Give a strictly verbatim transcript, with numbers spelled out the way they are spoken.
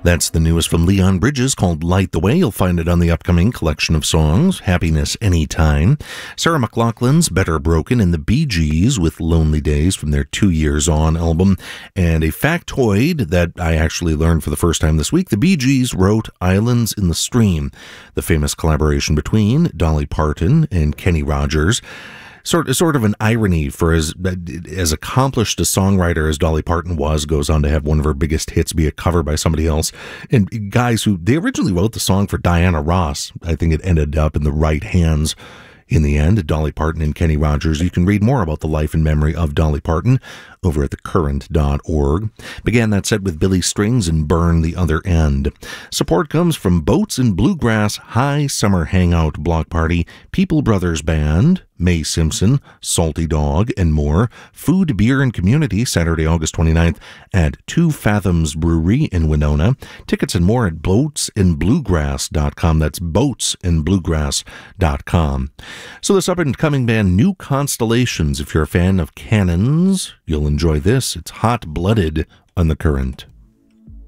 That's the newest from Leon Bridges called Light the Way. You'll find it on the upcoming collection of songs, Happiness Anytime. Sarah McLachlan's Better Broken, and the Bee Gees with Lonely Days from their Two Years On album. And a factoid that I actually learned for the first time this week, the Bee Gees wrote Islands in the Stream, the famous collaboration between Dolly Parton and Kenny Rogers. Sort, sort of an irony for as as accomplished a songwriter as Dolly Parton was, goes on to have one of her biggest hits be a cover by somebody else. And guys who, they originally wrote the song for Diana Ross. I think it ended up in the right hands in the end, Dolly Parton and Kenny Rogers. You can read more about the life and memory of Dolly Parton over at the current dot org. Began that set with Billy Strings and Burn the Other End. Support comes from Boats and Bluegrass High Summer Hangout Block Party, People Brothers Band, Mae Simpson, Salty Dog, and more. Food, Beer, and Community, Saturday, August twenty-ninth at Two Fathoms Brewery in Winona. Tickets and more at boats and bluegrass dot com. That's boats and bluegrass dot com. So this up-and-coming band, New Constellations, if you're a fan of cannons, you'll enjoy this. It's Hot Blooded on The Current.